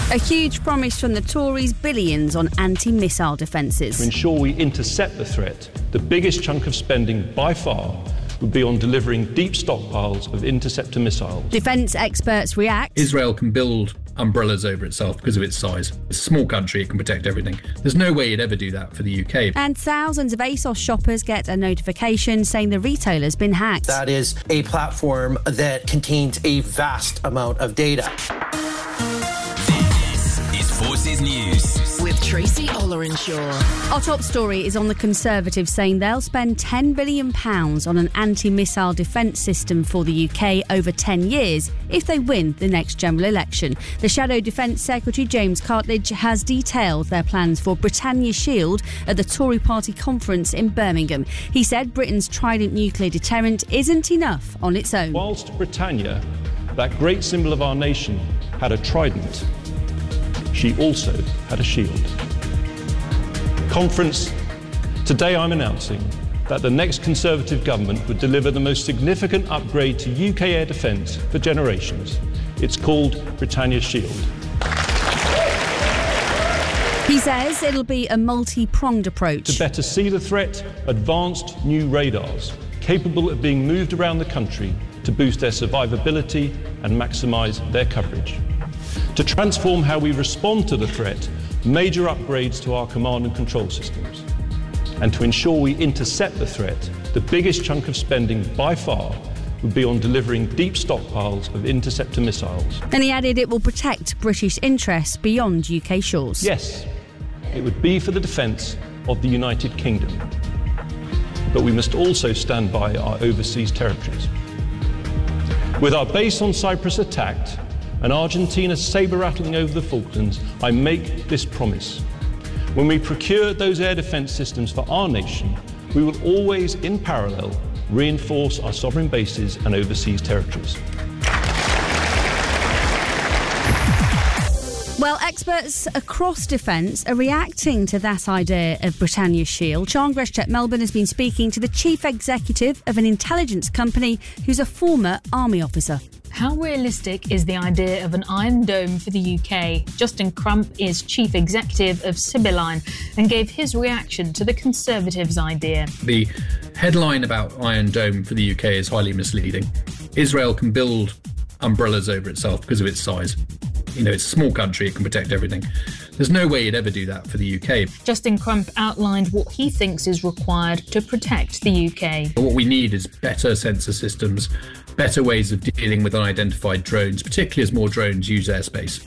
A huge promise from the Tories, billions on anti-missile defences. To ensure we intercept the threat, the biggest chunk of spending by far would be on delivering deep stockpiles of interceptor missiles. Defence experts react. Israel can build umbrellas over itself because of its size. It's a small country, it can protect everything. There's no way it'd ever do that for the UK. And thousands of ASOS shoppers get a notification saying the retailer's been hacked. That is a platform that contains a vast amount of data. This is Forces News with Tracy Ollerenshaw. Our top story is on the Conservatives saying they'll spend £10 billion on an anti-missile defence system for the UK over 10 years if they win the next general election. The Shadow Defence Secretary James Cartledge has detailed their plans for Britannia Shield at the Tory party conference in Birmingham. He said Britain's Trident nuclear deterrent isn't enough on its own. Whilst Britannia, that great symbol of our nation, had a trident, she also had a shield. Conference, today I'm announcing that the next Conservative government would deliver the most significant upgrade to UK air defence for generations. It's called Britannia Shield. He says it'll be a multi-pronged approach. To better see the threat, advanced new radars capable of being moved around the country to boost their survivability and maximise their coverage. To transform how we respond to the threat, major upgrades to our command and control systems. And to ensure we intercept the threat, the biggest chunk of spending by far would be on delivering deep stockpiles of interceptor missiles. And he added it will protect British interests beyond UK shores. Yes, it would be for the defence of the United Kingdom. But we must also stand by our overseas territories. With our base on Cyprus attacked and Argentina sabre-rattling over the Falklands, I make this promise. When we procure those air defence systems for our nation, we will always, in parallel, reinforce our sovereign bases and overseas territories. Well, experts across defence are reacting to that idea of Britannia Shield. Sean Gresham at Melbourne has been speaking to the chief executive of an intelligence company who's a former army officer. How realistic is the idea of an Iron Dome for the UK? Justin Crump is chief executive of Sibylline and gave his reaction to the Conservatives' idea. The headline about Iron Dome for the UK is highly misleading. Israel can build umbrellas over itself because of its size. You know, it's a small country, it can protect everything. There's no way it'd ever do that for the UK. Justin Crump outlined what he thinks is required to protect the UK. What we need is better sensor systems, better ways of dealing with unidentified drones, particularly as more drones use airspace.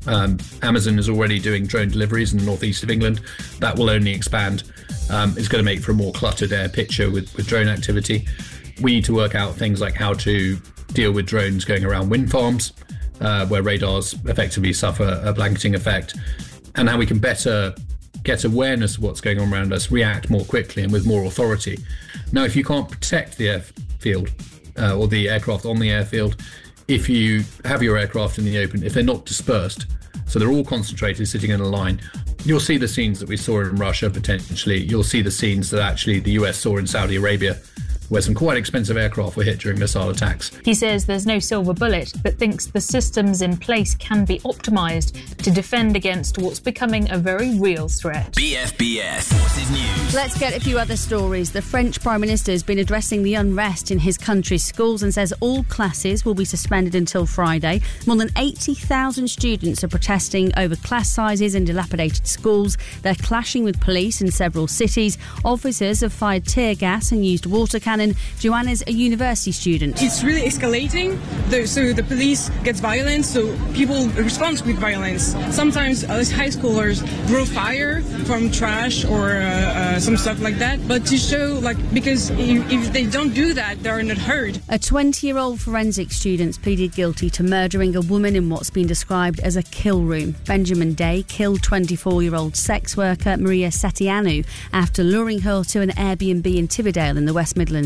Amazon is already doing drone deliveries in the northeast of England. That will only expand. It's going to make for a more cluttered air picture with drone activity. We need to work out things like how to deal with drones going around wind farms, where radars effectively suffer a blanketing effect, and how we can better get awareness of what's going on around us, react more quickly and with more authority. Now, if you can't protect the airfield or the aircraft on the airfield, if you have your aircraft in the open, if they're not dispersed, so they're all concentrated sitting in a line, you'll see the scenes that we saw in Russia potentially. You'll see the scenes that actually the US saw in Saudi Arabia, where some quite expensive aircraft were hit during missile attacks. He says there's no silver bullet, but thinks the systems in place can be optimised to defend against what's becoming a very real threat. BFBS Forces News. Let's get a few other stories. The French Prime Minister has been addressing the unrest in his country's schools and says all classes will be suspended until Friday. More than 80,000 students are protesting over class sizes and dilapidated schools. They're clashing with police in several cities. Officers have fired tear gas and used water cannons. Joanna's a university student. It's really escalating, so the police gets violent, so people respond with violence. Sometimes high schoolers grow fire from trash or some stuff like that, but to show, because if they don't do that, they're not heard. A 20-year-old forensic student pleaded guilty to murdering a woman in what's been described as a kill room. Benjamin Day killed 24-year-old sex worker Maria Setianu after luring her to an Airbnb in Tividale in the West Midlands.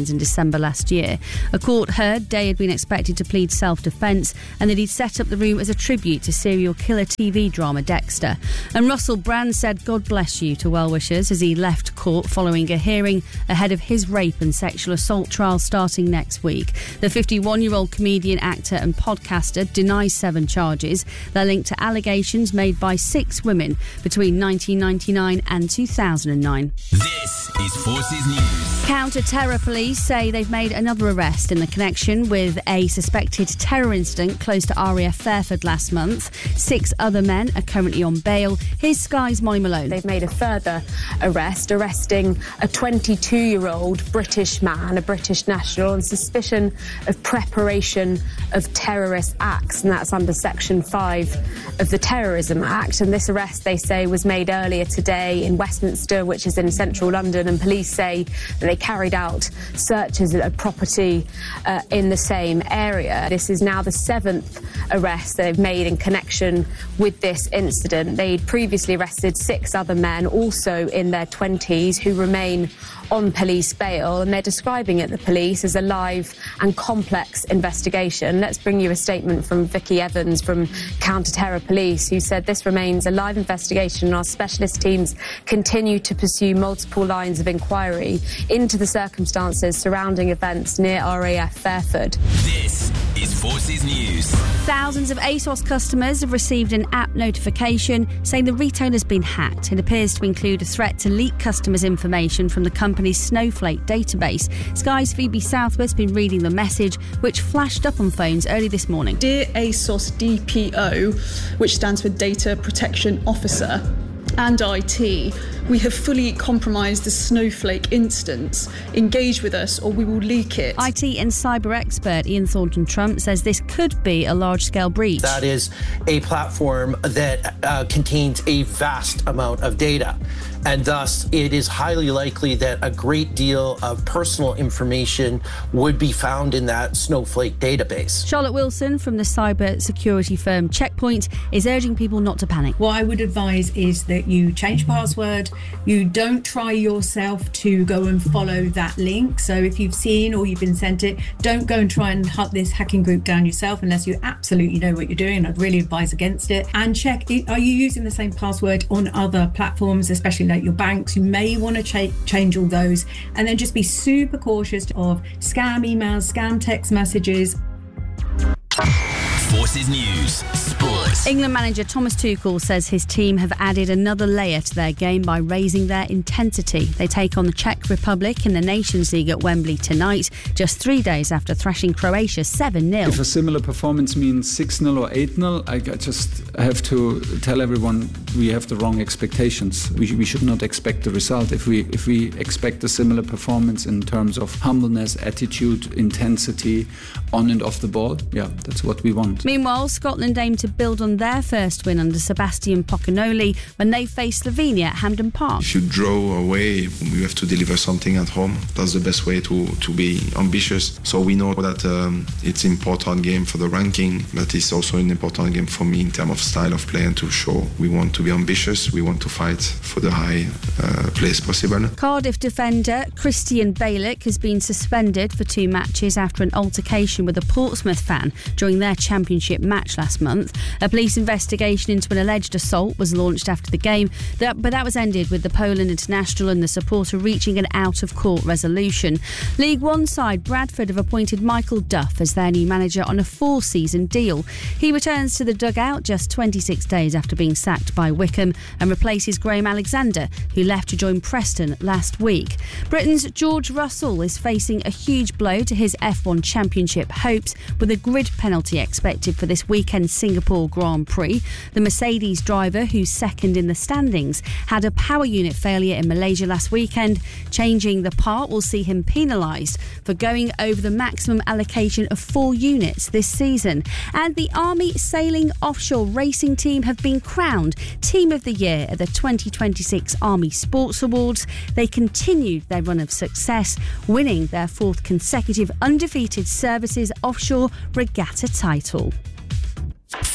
Philippines in December last year. A court heard Day had been expected to plead self-defence and that he'd set up the room as a tribute to serial killer TV drama Dexter. And Russell Brand said God bless you to well-wishers as he left court following a hearing ahead of his rape and sexual assault trial starting next week. The 51-year-old comedian, actor and podcaster denies 7 charges. They're linked to allegations made by 6 women between 1999 and 2009. This is Forces News. Counter-terror police say they've made another arrest in the connection with a suspected terror incident close to RAF Fairford last month. 6 other men are currently on bail. Here's Sky's Molly Malone. They've made a further arresting a 22-year-old British man, a British national, on suspicion of preparation of terrorist acts, and that's under Section 5 of the Terrorism Act. And this arrest, they say, was made earlier today in Westminster, which is in central London, and police say that they carried out searches at a property in the same area. This is now the 7th arrest they've made in connection with this incident. They'd previously arrested 6 other men, also in their 20s, who remain on police bail, and they're describing it, the police, as a live and complex investigation. Let's bring you a statement from Vicky Evans from Counter-Terror Police, who said this remains a live investigation and our specialist teams continue to pursue multiple lines of inquiry into the circumstances surrounding events near RAF Fairford. This is Forces News. Thousands of ASOS customers have received an app notification saying the retailer's been hacked. It appears to include a threat to leak customers' information from the company's Snowflake database. Sky's Phoebe Southworth's been reading the message, which flashed up on phones early this morning. Dear ASOS DPO, which stands for Data Protection Officer, and IT, we have fully compromised the Snowflake instance. Engage with us or we will leak it. IT and cyber expert Ian Thornton-Trump says this could be a large-scale breach. That is a platform that contains a vast amount of data. And thus, it is highly likely that a great deal of personal information would be found in that Snowflake database. Charlotte Wilson from the cyber security firm Checkpoint is urging people not to panic. What I would advise is that you change password, you don't try yourself to go and follow that link. So if you've seen or you've been sent it, don't go and try and hunt this hacking group down yourself unless you absolutely know what you're doing. I'd really advise against it. And check, are you using the same password on other platforms, especially like your banks? You may want to change all those, and then just be super cautious of scam emails, scam text messages. Forces News Sports. England manager Thomas Tuchel says his team have added another layer to their game by raising their intensity. They take on the Czech Republic in the Nations League at Wembley tonight, just 3 days after thrashing Croatia 7-0. If a similar performance means 6-0 or 8-0, I just have to tell everyone we have the wrong expectations. We should not expect the result. If we expect a similar performance in terms of humbleness, attitude, intensity, on and off the ball, yeah, that's what we want. Meanwhile, Scotland aim to build on their first win under Sebastian Pocinoli when they face Slovenia at Hampden Park. If you draw away, we have to deliver something at home. That's the best way to be ambitious. So we know that it's an important game for the ranking, but it's also an important game for me in terms of style of play and to show we want to be ambitious, we want to fight for the high place possible. Cardiff defender Christian Bielik has been suspended for 2 matches after an altercation with a Portsmouth fan during their championship match last month. A police investigation into an alleged assault was launched after the game, but that was ended with the Poland international and the supporter reaching an out-of-court resolution. League One side Bradford have appointed Michael Duff as their new manager on a 4-season deal. He returns to the dugout just 26 days after being sacked by Wickham and replaces Graham Alexander, who left to join Preston last week. Britain's George Russell is facing a huge blow to his F1 Championship hopes with a grid penalty expected for this weekend's Singapore Grand Prix. The Mercedes driver, who's second in the standings, had a power unit failure in Malaysia last weekend. Changing the part will see him penalised for going over the maximum allocation of 4 units this season. And the Army Sailing Offshore Racing Team have been crowned Team of the Year at the 2026 Army Sports Awards. They continued their run of success, winning their 4th consecutive undefeated services offshore regatta title.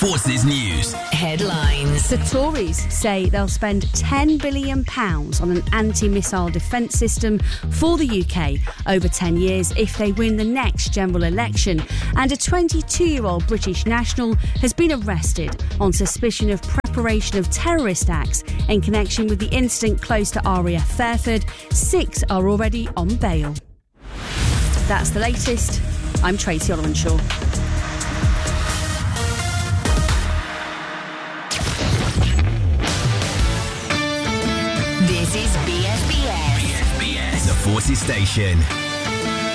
Forces News. Headlines. The Tories say they'll spend £10 billion on an anti-missile defence system for the UK over 10 years if they win the next general election. And a 22-year-old British national has been arrested on suspicion of preparation of terrorist acts in connection with the incident close to RAF Fairford. 6 are already on bail. That's the latest. I'm Tracy Olorenshaw. This is BSBS. BSBS, the Forces Station.